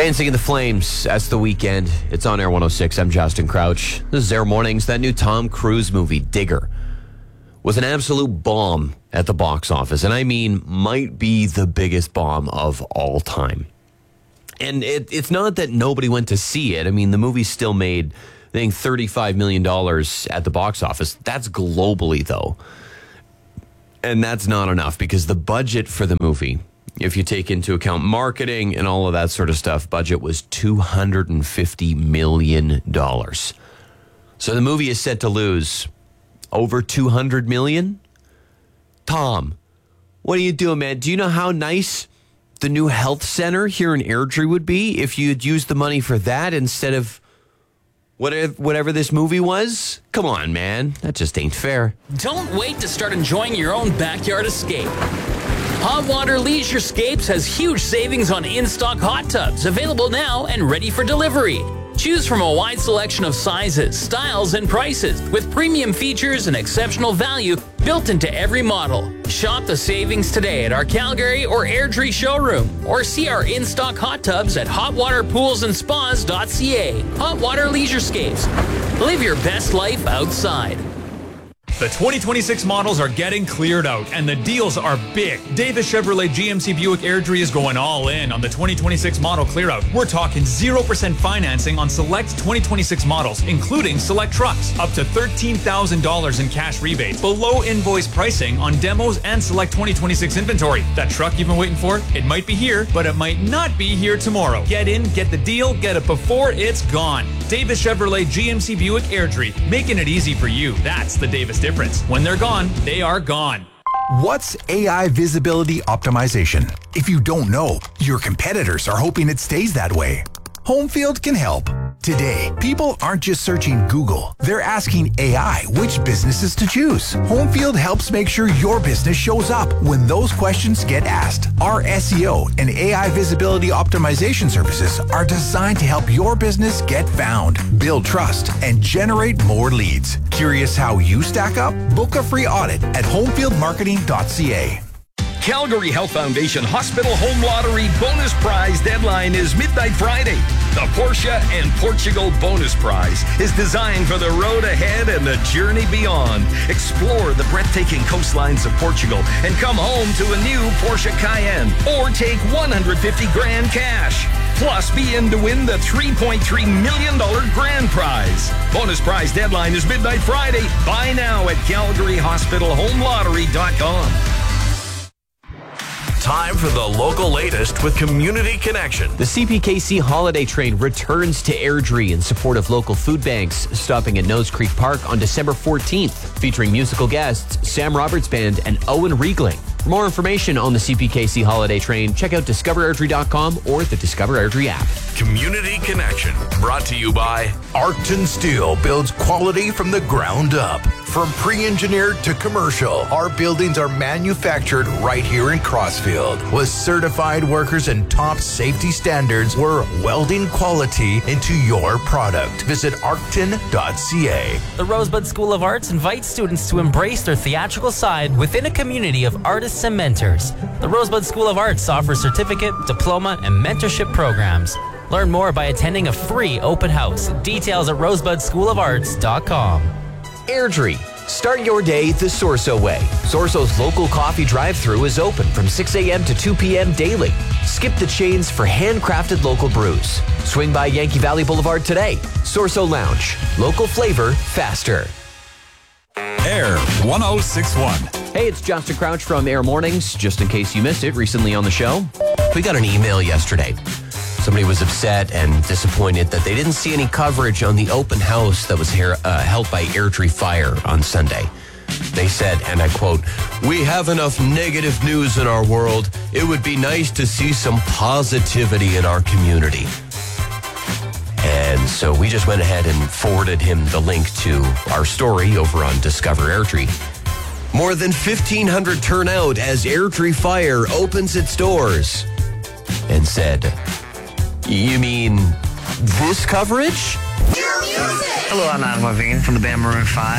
Dancing in the Flames, that's the weekend. It's on Air 106. I'm Justin Crouch. This is Air Mornings. That new Tom Cruise movie, Digger, was an absolute bomb at the box office. And I mean, might be the biggest bomb of all time. And it's not that nobody went to see it. I mean, the movie still made, I think, $35 million at the box office. That's globally, though. And that's not enough because the budget for the movie, if you take into account marketing and all of that sort of stuff, budget was $250 million. So the movie is set to lose over $200 million. Tom, what are you doing, man? Do you know how nice the new health center here in Airdrie would be if you'd used the money for that instead of whatever this movie was? Come on, man. That just ain't fair. Don't wait to start enjoying your own backyard escape. Hot Water Leisurescapes has huge savings on in-stock hot tubs, available now and ready for delivery. Choose from a wide selection of sizes, styles, and prices, with premium features and exceptional value built into every model. Shop the savings today at our Calgary or Airdrie showroom, or see our in-stock hot tubs at hotwaterpoolsandspas.ca. Hot Water Leisurescapes. Live your best life outside. The 2026 models are getting cleared out, and the deals are big. Davis Chevrolet GMC Buick Airdrie is going all in on the 2026 model clear out. We're talking 0% financing on select 2026 models, including select trucks. Up to $13,000 in cash rebates. Below invoice pricing on demos and select 2026 inventory. That truck you've been waiting for? It might be here, but it might not be here tomorrow. Get in, get the deal, get it before it's gone. Davis Chevrolet GMC Buick Airdrie, making it easy for you. That's the Davis difference. When they're gone, they are gone. What's AI visibility optimization? If you don't know, your competitors are hoping it stays that way. Homefield can help. Today, people aren't just searching Google. They're asking AI which businesses to choose. Homefield helps make sure your business shows up when those questions get asked. Our SEO and AI visibility optimization services are designed to help your business get found, build trust, and generate more leads. Curious how you stack up? Book a free audit at homefieldmarketing.ca. Calgary Health Foundation Hospital Home Lottery bonus prize deadline is midnight Friday. The Porsche and Portugal bonus prize is designed for the road ahead and the journey beyond. Explore the breathtaking coastlines of Portugal and come home to a new Porsche Cayenne or take $150,000 cash. Plus, be in to win the $3.3 million grand prize. Bonus prize deadline is midnight Friday. Buy now at CalgaryHospitalHomeLottery.com. Time for the local latest with Community Connection. The CPKC Holiday Train returns to Airdrie in support of local food banks, stopping at Nose Creek Park on December 14th, featuring musical guests Sam Roberts Band and Owen Riegling. For more information on the CPKC Holiday Train, check out discoverairdrie.com or the Discover Airdrie app. Community Connection, brought to you by Arcton Steel builds quality from the ground up. From pre-engineered to commercial, our buildings are manufactured right here in Crossfield. With certified workers and top safety standards, we're welding quality into your product. Visit arcton.ca. The Rosebud School of Arts invites students to embrace their theatrical side within a community of artists and mentors. The Rosebud School of Arts offers certificate, diploma, and mentorship programs. Learn more by attending a free open house. Details at rosebudschoolofarts.com. Airdrie. Start your day the Sorso way. Sorso's local coffee drive-thru is open from 6 a.m. to 2 p.m. daily. Skip the chains for handcrafted local brews. Swing by Yankee Valley Boulevard today. Sorso Lounge. Local flavor, faster. Air 1061. Hey, it's Justin Crouch from Air Mornings. Just in case you missed it recently on the show, we got an email yesterday. Somebody was upset and disappointed that they didn't see any coverage on the open house that was held by Airdrie Fire on Sunday. They said, and I quote, "We have enough negative news in our world. It would be nice to see some positivity in our community." And so we just went ahead and forwarded him the link to our story over on Discover Airdrie. More than 1,500 turn out as Airdrie Fire opens its doors. And said, "You mean this coverage?" Hello, I'm Adam Levine from the band Maroon 5.